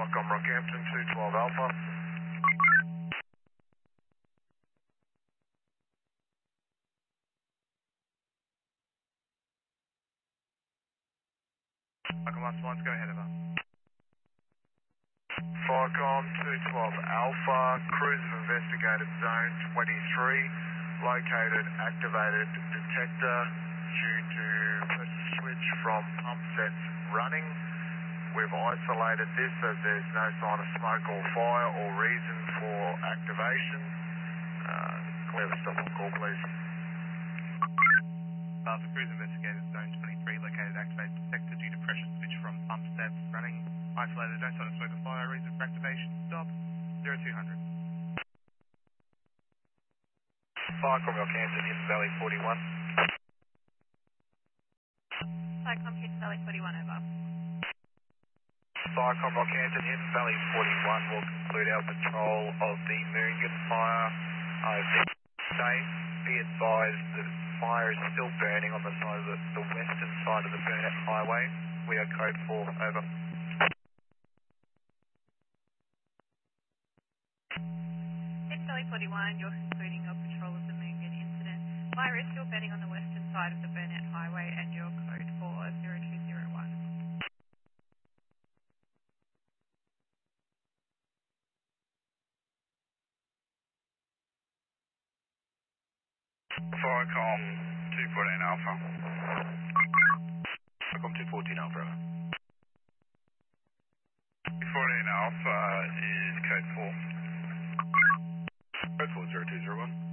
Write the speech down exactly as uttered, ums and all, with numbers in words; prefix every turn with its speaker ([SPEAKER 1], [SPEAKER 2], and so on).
[SPEAKER 1] Falcon Rockhampton, two twelve Alpha.
[SPEAKER 2] Falcon one one, go ahead, over.
[SPEAKER 1] Falcon two twelve Alpha, crews have investigated zone twenty-three, located activated detector due to pressure switch from pump sets running. We've isolated this as there's no sign of smoke or fire or reason for activation. Uh, clear the stop on call, please.
[SPEAKER 2] Alpha crews investigated zone twenty-three, located activated detector due to pressure switch from pump sets running. Isolated, no sign of smoke or fire, reason for activation. Stop, zero two hundred.
[SPEAKER 1] Falcon Rockhampton, Hidden Valley forty-one.
[SPEAKER 3] Cyclone Hidden Valley forty-one, over.
[SPEAKER 1] Falcon Rockhampton, Hidden Valley forty-one will conclude our patrol of the Moongan fire. Over. Safe. Be advised the fire is still burning on the side of the, the western side of the Burnett Highway. We are code four, over.
[SPEAKER 3] Hidden Valley forty-one, you're concluding your patrol of the Moongan incident. Fire is still burning on the western side of the Burnett Highway and your code for zero two zero one.
[SPEAKER 1] Falcon two fourteen Alpha.
[SPEAKER 2] Falcon two fourteen Alpha, over.
[SPEAKER 1] two fourteen Alpha is code four.
[SPEAKER 2] Code four, zero two zero one.